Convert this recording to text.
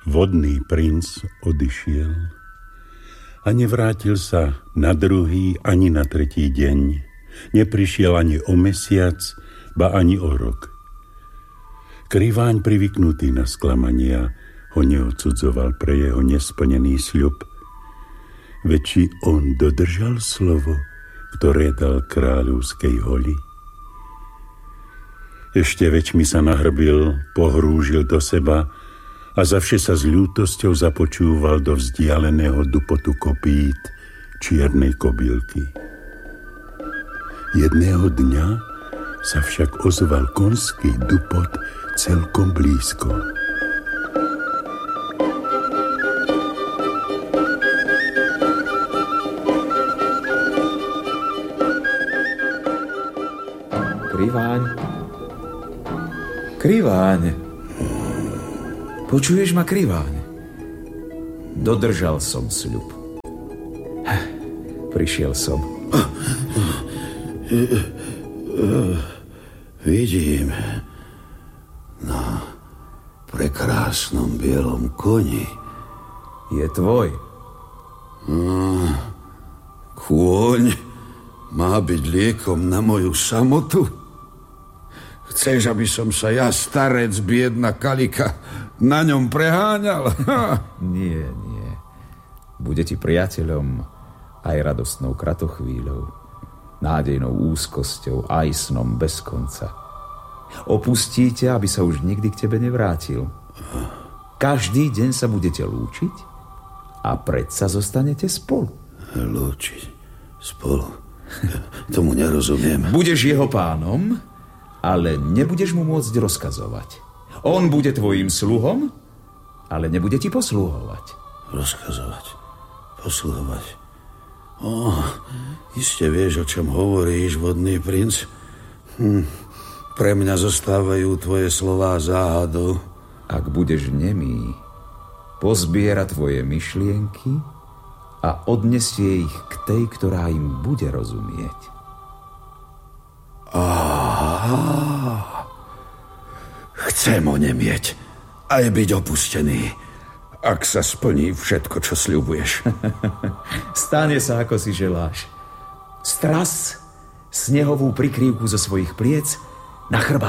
Vodný princ odišiel a nevrátil sa na druhý ani na tretí deň. Neprišiel ani o mesiac, ba ani o rok. Kriváň, privyknutý na sklamania, ho neodsudzoval pre jeho nesplnený sľub. Veď či on dodržal slovo, ktoré dal kráľovskej holi? Ešte väčšmi sa nahrbil, pohrúžil do seba a zavše sa s ľútosťou započúval do vzdialeného dupotu kopít čiernej kobylky. Jedného dňa sa však ozval konský dupot celkom blízko. Kriváň. Počuješ ma, Kriváň? Dodržal som sľub. Prišiel som. Vidím na prekrásnom bielom koni. Je tvoj. Kôň má byť liekom na moju samotu? Chceš, aby som sa ja, starec, biedna kalika, na ňom preháňal? Nie. Bude ti priateľom aj radostnou kratochvíľou, nádejnou úzkosťou, aj snom bez konca. Opustí ťa, aby sa už nikdy k tebe nevrátil. Každý deň sa budete lúčiť a predsa zostanete spolu. Lúčiť spolu? Tomu nerozumiem. Budeš jeho pánom, ale nebudeš mu môcť rozkazovať. On bude tvojím sluhom, ale nebude ti poslúhovať. Rozkazovať? Posluhovať? Iste vieš, o čom hovoríš, vodný princ. Pre mňa zostávajú tvoje slová záhadou. Ak budeš nemý, pozbiera tvoje myšlienky a odnesie ich k tej, ktorá im bude rozumieť. Chcem onemieť aj byť opustený, ak sa splní všetko, čo sľubuješ. Stane sa, ako si želáš. Stras snehovú prikrývku zo svojich pliec na chrbát